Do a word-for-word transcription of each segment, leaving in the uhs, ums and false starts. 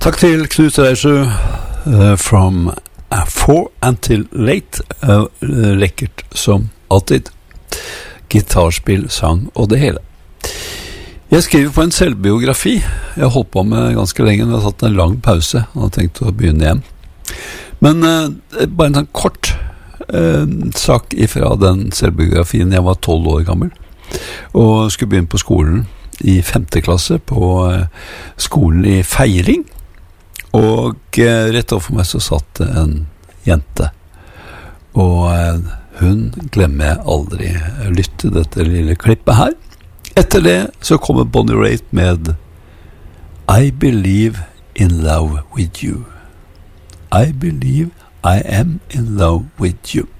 Takk til Knut Reisjø uh, from uh, Four Until Late. Uh, lekkert som alltid. Gitarspill, sang og det hele. Jeg skriver på en selvbiografi. Jeg har holdt på med ganske lenge. Jeg har tatt en lang pause og har tenkt å begynne igjen. Men uh, bare en sånn kort uh, sak ifra den selvbiografien. Jeg var tolv år gammel og skulle begynne på skolen i femte klasse på uh, skolen i Feiring. Og uh, rett overfor meg så satt en jente. Og uh, hun glemmer jeg aldri. Lytte dette lille klippet her. Etter det så kommer Bonnie Raitt med I Believe in Love with You. I believe I am in love with you.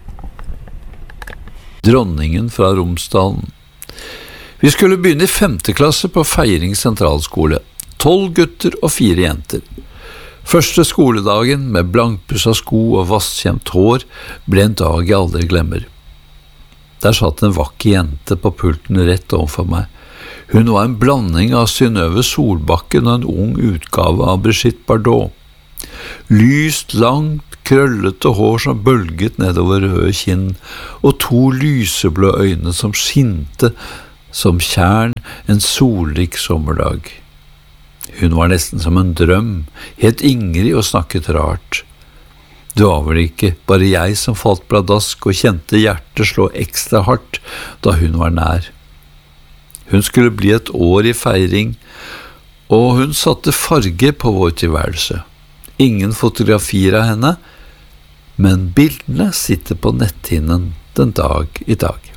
Dronningen fra Romsdalen. Vi skulle begynne i femte klasse på Feiring sentralskole. Tolv gutter og fire jenter. Første skoledagen med blankpussa sko og vasskjemt hår ble en dag jeg aldri glemmer. Der satt en vakker jente på pulten rett overfor meg. Hun var en blanding av Synnøve Solbakken og en ung utgave av Brigitte Bardot. Lyst, langt, krøllete hår som bølget nedover røde kinn, og to lyseblå øyne som skinte som tjern en solrik sommerdag. Hun var nesten som en drøm, helt Ingrid og snakket rart. Det var vel ikke bare jeg som falt pladask og kjente hjertet slå ekstra hardt da hun var nær. Hun skulle bli et år i Feiring, og hun satte farge på vår tilværelse. Ingen fotografier av henne, men bildene sitter på netthinnen den dag i dag.